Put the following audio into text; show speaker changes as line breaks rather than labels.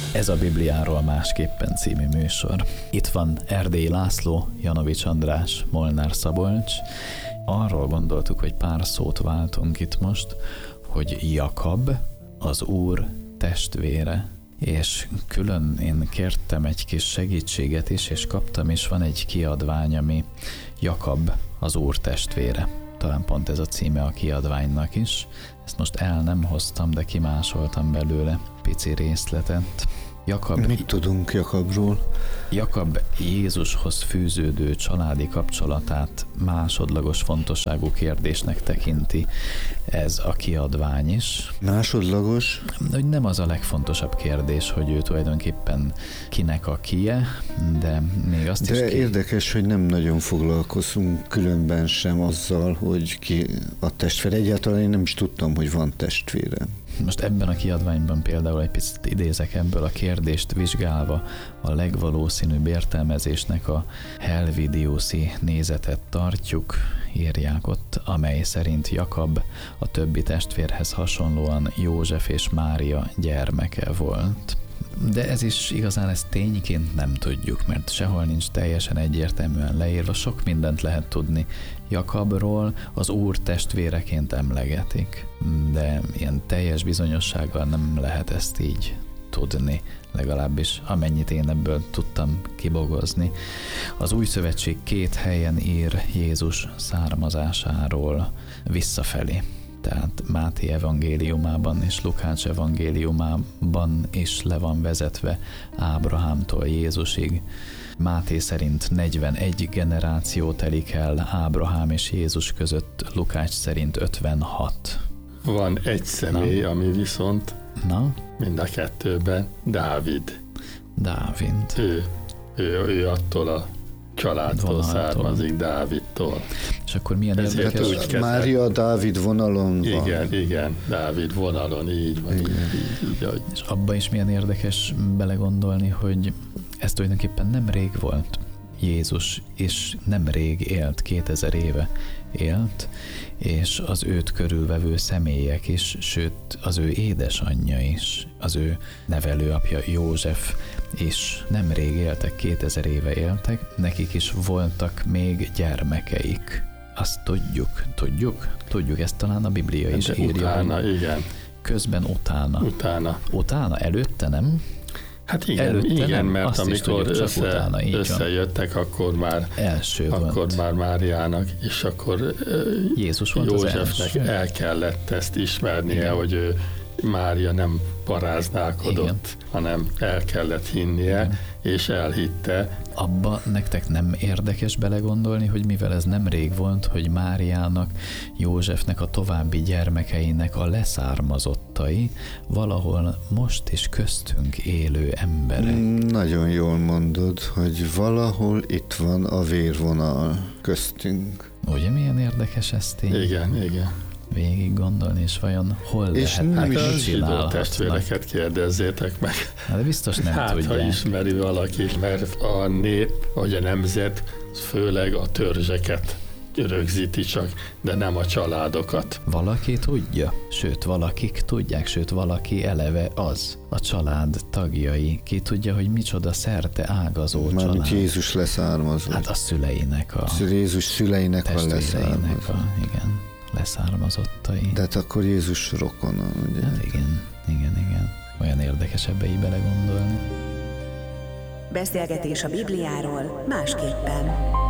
Ez a Bibliáról másképpen című műsor. Itt van Erdélyi László, Janovics András, Molnár Szabolcs. Arról gondoltuk, hogy pár szót váltunk itt most, hogy Jakab az Úr testvére, és külön én kértem egy kis segítséget is, és kaptam is, van egy kiadvány, ami Jakab az Úr testvére. Talán pont ez a címe a kiadványnak is. Ezt most el nem hoztam, de kimásoltam belőle pici részletet.
Mit tudunk Jakabról?
Jakab Jézushoz fűződő családi kapcsolatát másodlagos fontosságú kérdésnek tekinti ez a kiadvány is.
Másodlagos?
Hogy nem az a legfontosabb kérdés, hogy ő tulajdonképpen kinek a kie, de még azt
de
is...
De érdekes, hogy nem nagyon foglalkozunk különben sem azzal, hogy ki a testvére. Egyáltalán én nem is tudtam, hogy van testvére.
Most ebben a kiadványban például egy picit idézek ebből, a kérdést vizsgálva a legvalószínűbb értelmezésnek a Helvidiuszi nézetet tartjuk, írják ott, amely szerint Jakab a többi testvérhez hasonlóan József és Mária gyermeke volt. De ez is igazán ezt tényként nem tudjuk, mert sehol nincs teljesen egyértelműen leírva, sok mindent lehet tudni Jakabról, az Úr testvéreként emlegetik, de ilyen teljes bizonyossággal nem lehet ezt így tudni, legalábbis amennyit én ebből tudtam kibogozni. Az Új Szövetség 2 helyen ír Jézus származásáról visszafelé. Tehát Máté evangéliumában és Lukács evangéliumában is le van vezetve Ábrahámtól Jézusig. Máté szerint 41 generáció telik el Ábrahám és Jézus között, Lukács szerint 56.
Van egy személy, ami viszont mind a kettőben Dávid. Ő attól a családtól származik, Dávidtól.
És akkor milyen érdekes?
Mária Dávid vonalon van.
Igen, Dávid vonalon, így van. Így.
És abba is milyen érdekes belegondolni, hogy ez tulajdonképpen nem rég volt. Jézus is nem rég élt, 2000 éve élt, és az őt körülvevő személyek is, sőt az ő édesanyja is, az ő nevelőapja József is nemrég éltek, 2000 éve éltek, nekik is voltak még gyermekeik. Azt tudjuk, ezt talán a Biblia is írja.
Utána, igen.
Közben utána, előtte nem?
Hát igen, mert amikor összejöttek, akkor már Máriának, és akkor Józsefnek el kellett ezt ismernie, hogy ő Mária nem paráználkodott, hanem el kellett hinnie, és elhitte.
Abba nektek nem érdekes belegondolni, hogy mivel ez nem rég volt, hogy Máriának, Józsefnek, a további gyermekeinek a leszármazottai valahol most is köztünk élő emberek.
Nagyon jól mondod, hogy valahol itt van a vérvonal köztünk.
Ugye milyen érdekes ez tény?
Igen.
Végig gondolni, és vajon hol
és
lehet,
nem
a zsidó testvéreket kérdezzétek meg.
De biztos nem tudják.
Ha ismeri valaki, mert a nép, vagy a nemzet, főleg a törzseket rögzíti csak, de nem a családokat.
Valaki tudja, sőt valakik tudják, sőt valaki eleve az, a család tagjai. Ki tudja, hogy micsoda szerte ágazó család.
Mármint Jézus leszármazott.
Hát a szüleinek
Jézus szüleinek a leszármazott.
Igen, leszármazottai.
De hát akkor Jézus rokona, ugye?
Hát igen. Olyan érdekes ebbe így belegondolni.
Beszélgetés a Bibliáról másképpen.